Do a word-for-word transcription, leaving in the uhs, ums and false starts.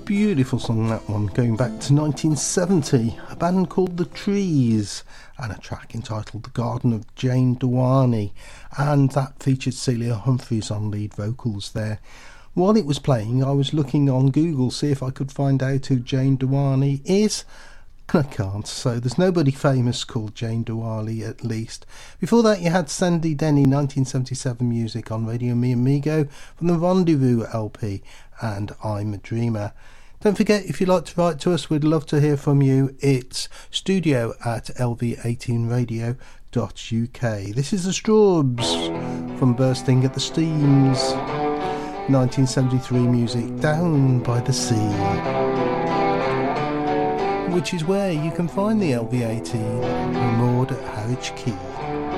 Beautiful song, that one, going back to nineteen seventy. A band called The Trees and a track entitled The Garden of Jane Duane, and that featured Celia Humphreys on lead vocals there. While it was playing, I was looking on Google, see if I could find out who Jane Duane is. I can't, so there's nobody famous called Jane Duane, at least. Before that, you had Sandy Denny, nineteen seventy-seven music on Radio Mi Amigo from the Rendezvous L P, and I'm a Dreamer. Don't forget, if you'd like to write to us, we'd love to hear from you. It's studio at l v eighteen radio dot u k. This is the Strawbs from Bursting at the Steams, nineteen seventy-three music, Down by the Sea, which is where you can find the L V eighteen moored at Harwich Quay.